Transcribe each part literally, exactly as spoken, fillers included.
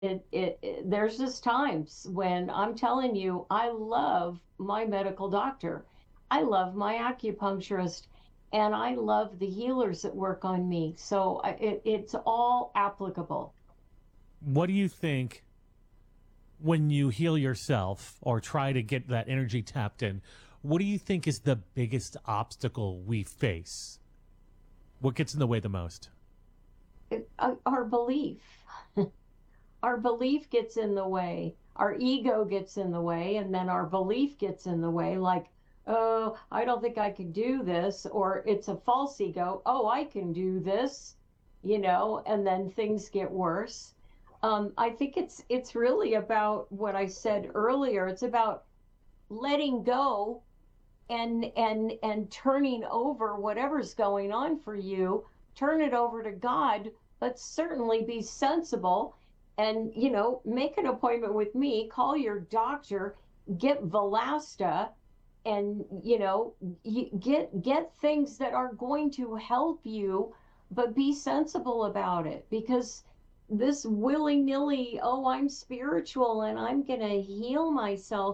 it, it, it there's just times when I'm telling you, I love my medical doctor. I love my acupuncturist, and I love the healers that work on me. So I- it, it's all applicable. What do you think when you heal yourself or try to get that energy tapped in? What do you think is the biggest obstacle we face? What gets in the way the most? It, uh, our belief. Our belief gets in the way. Our ego gets in the way, and then our belief gets in the way. Like, oh, I don't think I can do this, or it's a false ego. Oh, I can do this, you know, and then things get worse. Um, I think it's it's really about what I said earlier. It's about letting go and and and turning over whatever's going on for you. Turn it over to God, but certainly be sensible, and you know make an appointment with me, call your doctor, get Velasta, and you know get get things that are going to help you, but be sensible about it, because this willy-nilly, oh, I'm spiritual and I'm going to heal myself,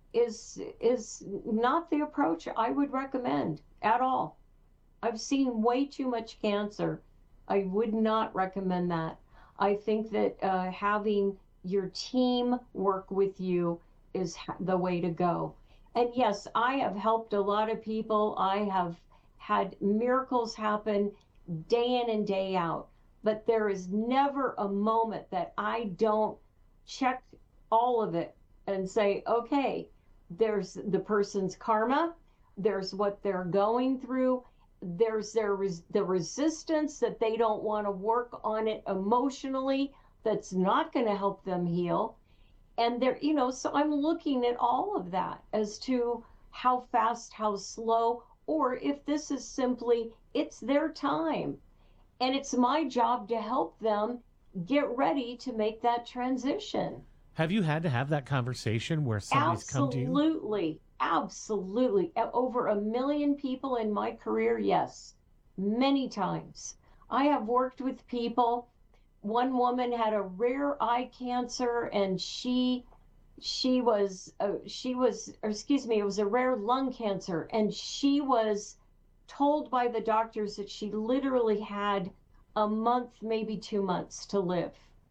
is is not the approach I would recommend at all. I've seen way too much cancer. I would not recommend that. I think that uh, having your team work with you is ha- the way to go. And yes, I have helped a lot of people. I have had miracles happen day in and day out. But there is never a moment that I don't check all of it and say, okay, there's the person's karma, there's what they're going through, there's their res- the resistance that they don't want to work on it emotionally, that's not going to help them heal. And there, you know, so I'm looking at all of that as to how fast, how slow, or if this is simply it's their time, and it's my job to help them get ready to make that transition. Have you had to have that conversation where somebody's come to you? Absolutely. Absolutely. Over a million people in my career, yes, many times. I have worked with people. One woman had a rare eye cancer, and she she was uh, she was or excuse me, it was a rare lung cancer, and she was told by the doctors that she literally had a month, maybe two months to live.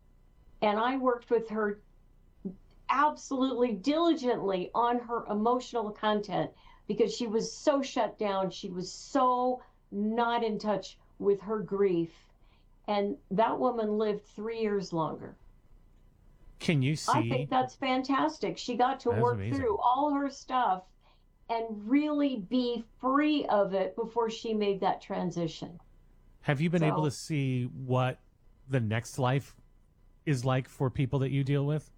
And I worked with her absolutely diligently on her emotional content, because she was so shut down. She was so not in touch with her grief. And that woman lived three years longer. Can you I think see? that's fantastic. She got to That's work amazing. through all her stuff and really be free of it before she made that transition. Have you been able to So, see what the next life is like for people that you deal with?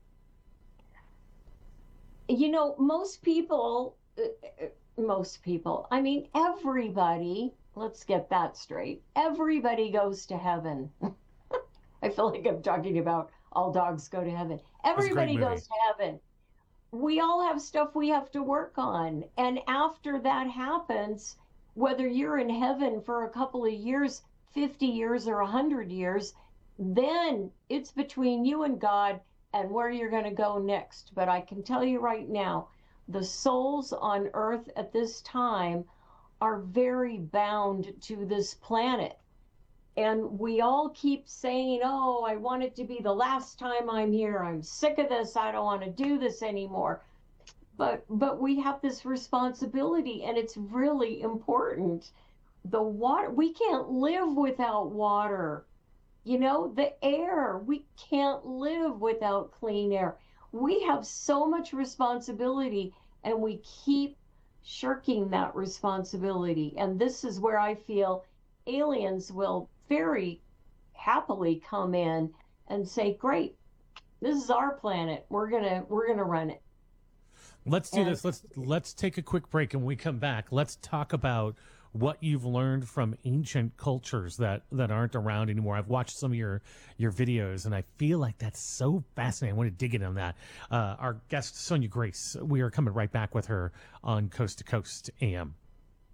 you know, most people, uh, uh, most people, I mean, everybody, let's get that straight. Everybody goes to heaven. I feel like I'm talking about all dogs go to heaven. It's a great Everybody movie. goes to heaven. We all have stuff we have to work on. And after that happens, whether you're in heaven for a couple of years, fifty years, or one hundred years, then it's between you and God and where you're going to go next. But I can tell you right now, the souls on earth at this time are very bound to this planet. And we all keep saying, oh, I want it to be the last time I'm here. I'm sick of this. I don't want to do this anymore. But but we have this responsibility, and it's really important. The water, we can't live without water. You know, the air, we can't live without clean air. We have so much responsibility, and we keep shirking that responsibility. And this is where I feel aliens will very happily come in and say, great, this is our planet. We're gonna we're gonna run it. Let's do And this. Let's let's take a quick break, and when we come back, let's talk about what you've learned from ancient cultures that that aren't around anymore. I've watched some of your your videos, and I feel like that's so fascinating. I want to dig in on that. Uh, our guest Sonia Grace. We are coming right back with her on Coast to Coast A M.